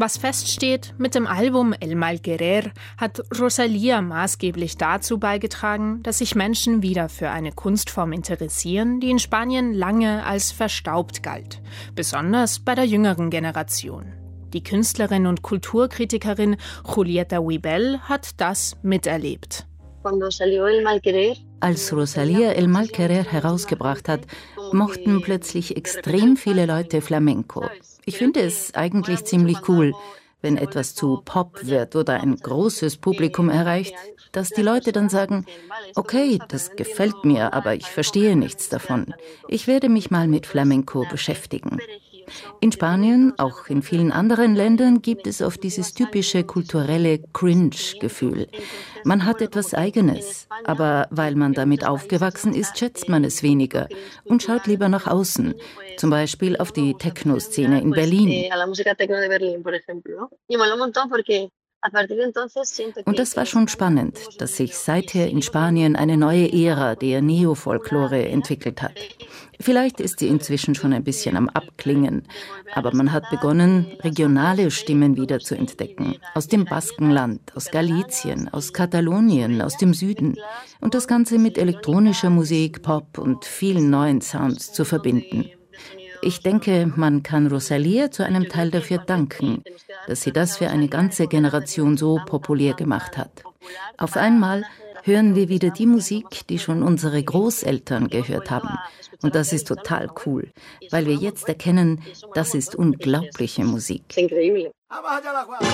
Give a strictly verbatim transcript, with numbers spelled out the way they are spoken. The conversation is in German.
Was feststeht, mit dem Album El Malquerer hat Rosalía maßgeblich dazu beigetragen, dass sich Menschen wieder für eine Kunstform interessieren, die in Spanien lange als verstaubt galt, besonders bei der jüngeren Generation. Die Künstlerin und Kulturkritikerin Julieta Wibel hat das miterlebt. Als Rosalía El Malquerer herausgebracht hat, mochten plötzlich extrem viele Leute Flamenco. Ich finde es eigentlich ziemlich cool, wenn etwas zu Pop wird oder ein großes Publikum erreicht, dass die Leute dann sagen, okay, das gefällt mir, aber ich verstehe nichts davon. Ich werde mich mal mit Flamenco beschäftigen. In Spanien, auch in vielen anderen Ländern, gibt es oft dieses typische kulturelle Cringe-Gefühl. Man hat etwas Eigenes, aber weil man damit aufgewachsen ist, schätzt man es weniger und schaut lieber nach außen, zum Beispiel auf die Techno-Szene in Berlin. Und das war schon spannend, dass sich seither in Spanien eine neue Ära der Neofolklore entwickelt hat. Vielleicht ist sie inzwischen schon ein bisschen am Abklingen, aber man hat begonnen, regionale Stimmen wieder zu entdecken. Aus dem Baskenland, aus Galizien, aus Katalonien, aus dem Süden. Und das Ganze mit elektronischer Musik, Pop und vielen neuen Sounds zu verbinden. Ich denke, man kann Rosalía zu einem Teil dafür danken, dass sie das für eine ganze Generation so populär gemacht hat. Auf einmal hören wir wieder die Musik, die schon unsere Großeltern gehört haben. Und das ist total cool, weil wir jetzt erkennen, das ist unglaubliche Musik.